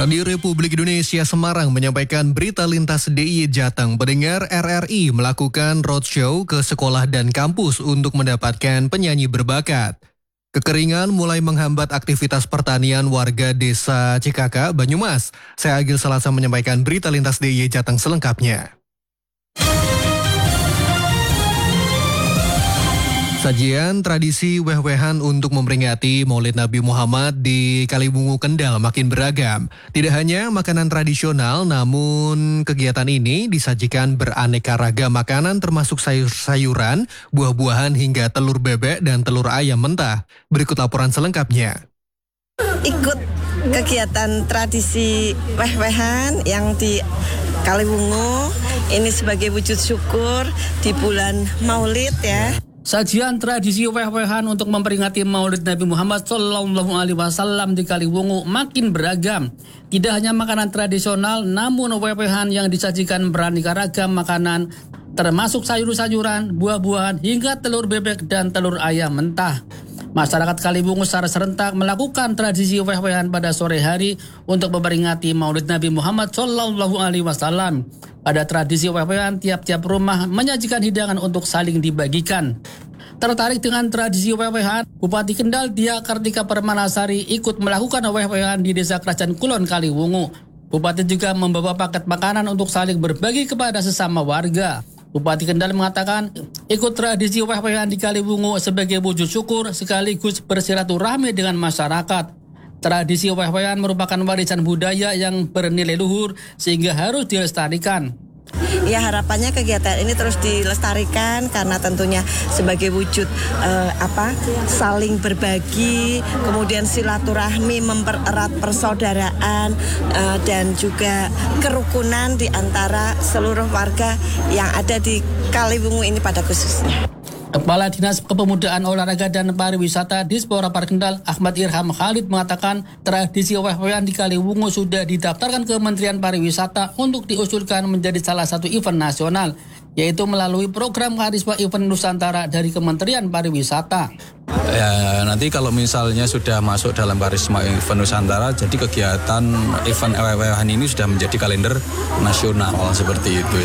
Radio Republik Indonesia Semarang menyampaikan berita lintas DIY Jateng. Pendengar RRI melakukan roadshow ke sekolah dan kampus untuk mendapatkan penyanyi berbakat. Kekeringan mulai menghambat aktivitas pertanian warga desa Cikaka, Banyumas. Saya Agil Salasa menyampaikan berita lintas DIY Jateng selengkapnya. Sajian tradisi weh-wehan untuk memperingati Maulid Nabi Muhammad di Kaliwungu, Kendal makin beragam. Tidak hanya makanan tradisional, namun kegiatan ini disajikan beraneka ragam makanan termasuk sayur-sayuran, buah-buahan hingga telur bebek dan telur ayam mentah. Berikut laporan selengkapnya. Ikut kegiatan tradisi weh-wehan yang di Kaliwungu ini sebagai wujud syukur di bulan Maulid ya. Sajian tradisi weh-wehan untuk memperingati Maulid Nabi Muhammad SAW di Kaliwungu makin beragam. Tidak hanya makanan tradisional, namun weh-wehan yang disajikan beraneka ragam makanan, termasuk sayur-sayuran, buah-buahan, hingga telur bebek dan telur ayam mentah. Masyarakat Kaliwungu secara serentak melakukan tradisi weh-wehan pada sore hari untuk memperingati Maulid Nabi Muhammad SAW. Pada tradisi weh-wehan, tiap-tiap rumah menyajikan hidangan untuk saling dibagikan. Tertarik dengan tradisi weh-wehan, Bupati Kendal Dia Kartika Permanasari ikut melakukan weh-wehan di Desa Kerajaan Kulon, Kaliwungu. Bupati juga membawa paket makanan untuk saling berbagi kepada sesama warga. Bupati Kendal mengatakan ikut tradisi weh-wehan di Kaliwungu sebagai wujud syukur sekaligus bersilaturahmi dengan masyarakat. Tradisi weh-wehan merupakan warisan budaya yang bernilai luhur sehingga harus dilestarikan. Ya, harapannya kegiatan ini terus dilestarikan karena tentunya sebagai wujud saling berbagi, kemudian silaturahmi, mempererat persaudaraan dan juga kerukunan di antara seluruh warga yang ada di Kaliwungu ini pada khususnya. Kepala Dinas Kepemudaan Olahraga dan Pariwisata Disporapar Kendal Ahmad Irham Khalid mengatakan tradisi weh-wehan di Kaliwungu sudah didaftarkan ke Kementerian Pariwisata untuk diusulkan menjadi salah satu event nasional, yaitu melalui program Karisma Event Nusantara dari Kementerian Pariwisata. Ya, nanti kalau misalnya sudah masuk dalam Karisma Event Nusantara, jadi kegiatan event weh-wehan ini sudah menjadi kalender nasional seperti itu.